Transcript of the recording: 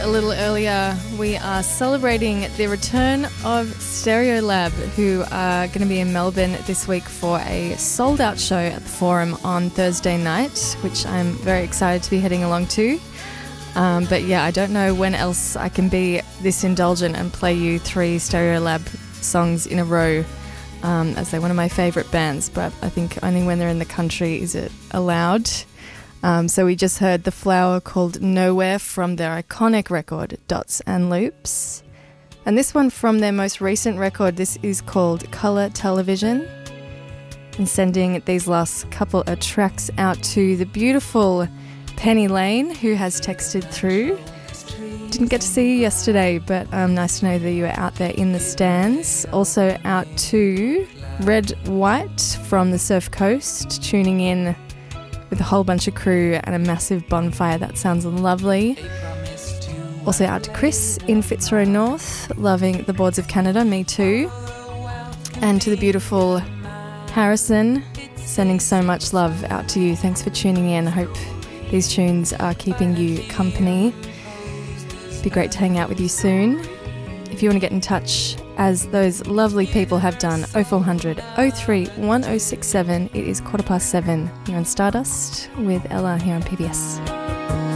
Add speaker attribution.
Speaker 1: A little earlier, we are celebrating the return of Stereolab, who are going to be in Melbourne this week for a sold-out show at the Forum on Thursday night, which I'm very excited to be heading along to. But yeah, I don't know when else I can be this indulgent and play you 3 Stereolab songs in a row, as they're one of my favourite bands, but I think only when they're in the country is it allowed. So we just heard The Flower called Nowhere from their iconic record, Dots and Loops. And this one from their most recent record, this is called Colour Television. And sending these last couple of tracks out to the beautiful Penny Lane, who has texted through. Didn't get to see you yesterday, but nice to know that you were out there in the stands. Also out to Red White from the Surf Coast, tuning in with a whole bunch of crew and a massive bonfire. That sounds lovely. Also out to Chris in Fitzroy North, loving the Boards of Canada, me too. And to the beautiful Harrison, sending so much love out to you. Thanks for tuning in. I hope these tunes are keeping you company. Be great to hang out with you soon. If you want to get in touch, as those lovely people have done, 0400 03 1067. It is 7:15. You're on Stardust with Ella here on PBS.